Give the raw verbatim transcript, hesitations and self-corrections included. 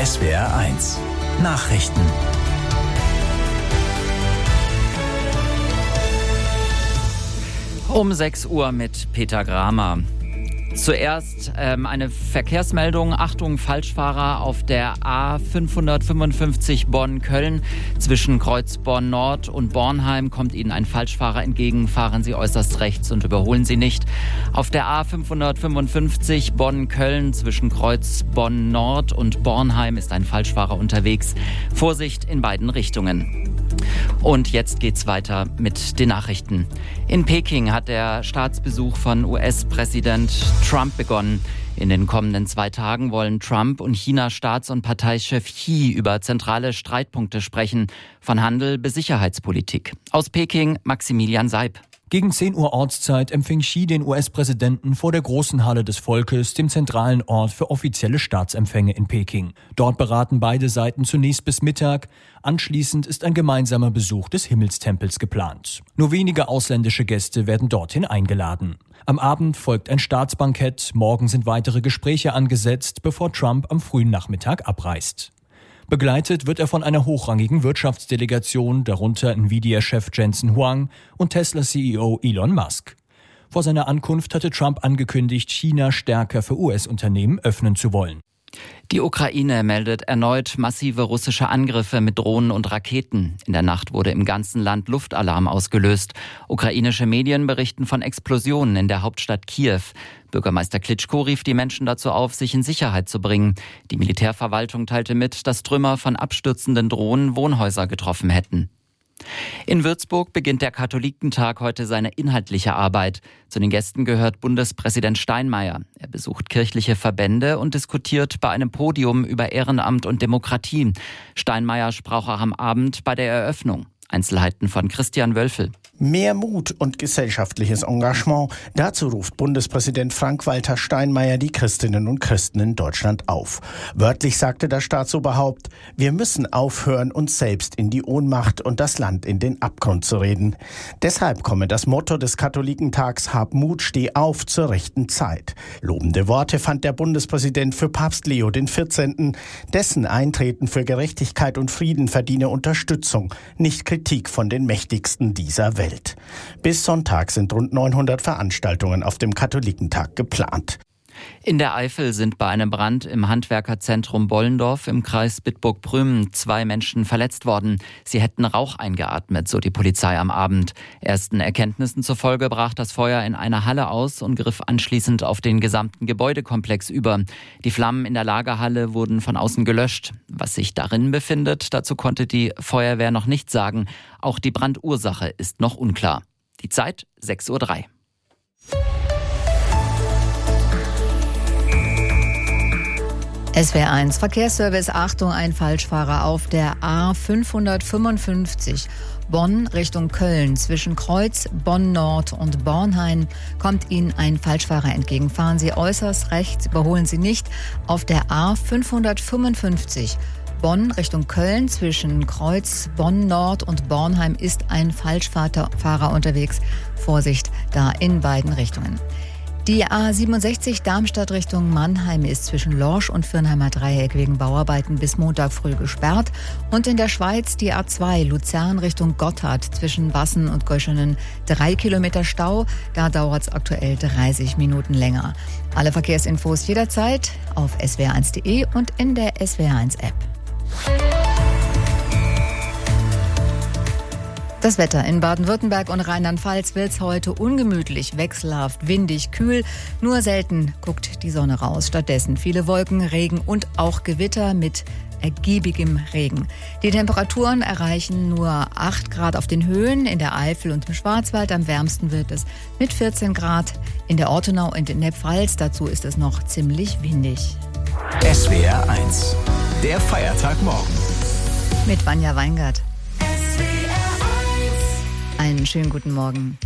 S W R eins Nachrichten. Um sechs Uhr mit Peter Gramer. Zuerst ähm, eine Verkehrsmeldung. Achtung, Falschfahrer auf der A fünfhundertfünfundfünfzig Bonn-Köln. Zwischen Kreuz Bonn-Nord und Bornheim kommt Ihnen ein Falschfahrer entgegen. Fahren Sie äußerst rechts und überholen Sie nicht. Auf der A fünfhundertfünfundfünfzig Bonn-Köln zwischen Kreuz Bonn-Nord und Bornheim ist ein Falschfahrer unterwegs. Vorsicht in beiden Richtungen. Und jetzt geht's weiter mit den Nachrichten. In Peking hat der Staatsbesuch von U S-Präsident Trump begonnen. In den kommenden zwei Tagen wollen Trump und China-Staats- und Parteichef Xi über zentrale Streitpunkte sprechen, von Handel bis Sicherheitspolitik. Aus Peking Maximilian Seib. Gegen zehn Uhr Ortszeit empfing Xi den U S-Präsidenten vor der großen Halle des Volkes, dem zentralen Ort für offizielle Staatsempfänge in Peking. Dort beraten beide Seiten zunächst bis Mittag. Anschließend ist ein gemeinsamer Besuch des Himmelstempels geplant. Nur wenige ausländische Gäste werden dorthin eingeladen. Am Abend folgt ein Staatsbankett. Morgen sind weitere Gespräche angesetzt, bevor Trump am frühen Nachmittag abreist. Begleitet wird er von einer hochrangigen Wirtschaftsdelegation, darunter Nvidia-Chef Jensen Huang und Tesla-C E O Elon Musk. Vor seiner Ankunft hatte Trump angekündigt, China stärker für U S-Unternehmen öffnen zu wollen. Die Ukraine meldet erneut massive russische Angriffe mit Drohnen und Raketen. In der Nacht wurde im ganzen Land Luftalarm ausgelöst. Ukrainische Medien berichten von Explosionen in der Hauptstadt Kiew. Bürgermeister Klitschko rief die Menschen dazu auf, sich in Sicherheit zu bringen. Die Militärverwaltung teilte mit, dass Trümmer von abstürzenden Drohnen Wohnhäuser getroffen hätten. In Würzburg beginnt der Katholikentag heute seine inhaltliche Arbeit. Zu den Gästen gehört Bundespräsident Steinmeier. Er besucht kirchliche Verbände und diskutiert bei einem Podium über Ehrenamt und Demokratie. Steinmeier sprach auch am Abend bei der Eröffnung. Einzelheiten von Christian Wölfel. Mehr Mut und gesellschaftliches Engagement. Dazu ruft Bundespräsident Frank-Walter Steinmeier die Christinnen und Christen in Deutschland auf. Wörtlich sagte das Staatsoberhaupt: Wir müssen aufhören, uns selbst in die Ohnmacht und das Land in den Abgrund zu reden. Deshalb komme das Motto des Katholikentags Hab Mut, steh auf zur rechten Zeit. Lobende Worte fand der Bundespräsident für Papst Leo den vierzehnten. Dessen Eintreten für Gerechtigkeit und Frieden verdiene Unterstützung, nicht Kritik von den Mächtigsten dieser Welt. Bis Sonntag sind rund neunhundert Veranstaltungen auf dem Katholikentag geplant. In der Eifel sind bei einem Brand im Handwerkerzentrum Bollendorf im Kreis Bitburg-Prüm zwei Menschen verletzt worden. Sie hätten Rauch eingeatmet, so die Polizei am Abend. Ersten Erkenntnissen zufolge brach das Feuer in einer Halle aus und griff anschließend auf den gesamten Gebäudekomplex über. Die Flammen in der Lagerhalle wurden von außen gelöscht. Was sich darin befindet, dazu konnte die Feuerwehr noch nichts sagen. Auch die Brandursache ist noch unklar. Die Zeit sechs Uhr drei. S W R eins Verkehrsservice, Achtung, ein Falschfahrer auf der A fünfhundertfünfundfünfzig Bonn Richtung Köln. Zwischen Kreuz Bonn-Nord und Bornheim kommt Ihnen ein Falschfahrer entgegen. Fahren Sie äußerst rechts, überholen Sie nicht. Auf der A fünfhundertfünfundfünfzig Bonn Richtung Köln zwischen Kreuz Bonn-Nord und Bornheim ist ein Falschfahrer unterwegs. Vorsicht da in beiden Richtungen. Die A siebenundsechzig Darmstadt Richtung Mannheim ist zwischen Lorsch und Firnheimer Dreieck wegen Bauarbeiten bis Montag früh gesperrt. Und in der Schweiz die A zwei Luzern Richtung Gotthard zwischen Wassen und Göschenen drei Kilometer Stau. Da dauert es aktuell dreißig Minuten länger. Alle Verkehrsinfos jederzeit auf S W R eins punkt de und in der S W R eins App. Das Wetter in Baden-Württemberg und Rheinland-Pfalz wird's heute ungemütlich, wechselhaft, windig, kühl. Nur selten guckt die Sonne raus. Stattdessen viele Wolken, Regen und auch Gewitter mit ergiebigem Regen. Die Temperaturen erreichen nur acht Grad auf den Höhen. In der Eifel und im Schwarzwald am wärmsten wird es mit vierzehn Grad. In der Ortenau und in der Pfalz, dazu ist es noch ziemlich windig. S W R eins, der Feiertag morgen. Mit Vanja Weingart. Einen schönen guten Morgen.